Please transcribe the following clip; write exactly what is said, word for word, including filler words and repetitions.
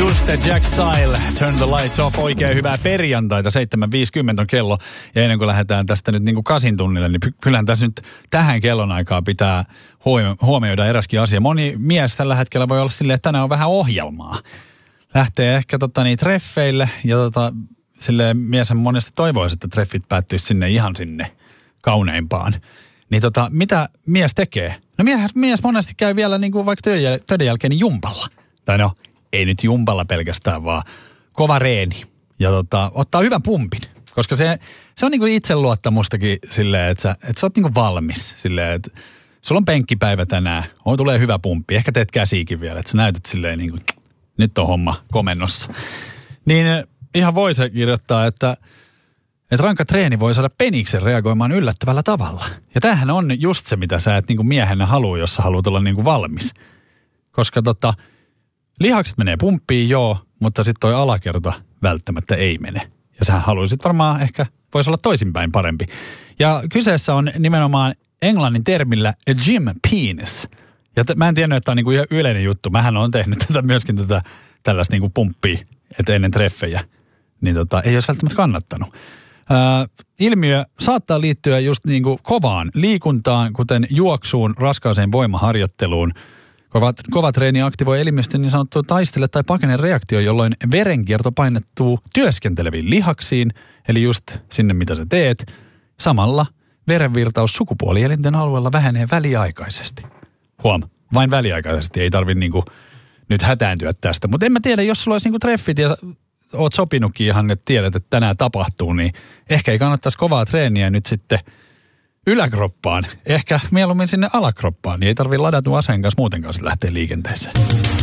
Just Jack Style, Turn the Lights Off. Oikein hyvää perjantaita, seitsemän viisikymmentä on kello. Ja ennen kuin lähdetään tästä nyt niin kuin kasin tunnille, niin kyllähän tässä nyt tähän kellonaikaan pitää huomioida eräskin asia. Moni mies tällä hetkellä voi olla silleen, että tänään on vähän ohjelmaa. Lähtee ehkä tota, niin, treffeille ja tota, silleen mieshän monesti toivoisi, että treffit päättyisi sinne ihan sinne kauneimpaan. Niin tota, mitä mies tekee? No mies, mies monesti käy vielä niin kuin vaikka töiden, töiden jälkeen niin jumpalla. Tai no, ei nyt jumpalla pelkästään, vaan kova reeni. Ja tota, ottaa hyvän pumpin. Koska se, se on niin kuin itseluottamustakin silleen, että sä, että sä oot niin kuin valmis. Silleen, että sulla on penkkipäivä tänään. On, tulee hyvä pumppi. Ehkä teet käsiikin vielä, että sä näytät silleen niin kuin, nyt on homma komennossa. Niin ihan voi se kirjoittaa, että Että rankka treeni voi saada peniksen reagoimaan yllättävällä tavalla. Ja tämähän on just se, mitä sä et niin kuin miehenä halua, jos sä haluat olla niin kuin valmis. Koska tota, lihakset menee pumppiin, joo, mutta sitten toi alakerta välttämättä ei mene. Ja sä haluaisit varmaan ehkä, voisi olla toisinpäin parempi. Ja kyseessä on nimenomaan englannin termillä a gym penis. Ja t- mä en tiennyt, että tämä on niin kuin yleinen juttu. Mähän olen tehnyt tätä myöskin tätä tällaista niin kuin pumppia, että ennen treffejä. Niin tota, ei olisi välttämättä kannattanut. Äh, ilmiö saattaa liittyä just niin kuin kovaan liikuntaan, kuten juoksuun, raskaaseen voimaharjoitteluun. Kova, kova treeni aktivoi elimistön niin sanottu taistele- tai pakene reaktio, jolloin verenkierto painettuu työskenteleviin lihaksiin, eli just sinne mitä sä teet. Samalla verenvirtaus sukupuolielinten alueella vähenee väliaikaisesti. Huom, vain väliaikaisesti, ei tarvitse niin kuin nyt hätääntyä tästä. Mutta en mä tiedä, jos sulla olisi niin kuin treffit ja oot sopinutkin ihan, että tiedät, että tänään tapahtuu, niin ehkä ei kannattaisi kovaa treeniä nyt sitten yläkroppaan. Ehkä mieluummin sinne alakroppaan, niin ei tarvitse ladatua aseen kanssa muutenkaan lähteä liikenteeseen.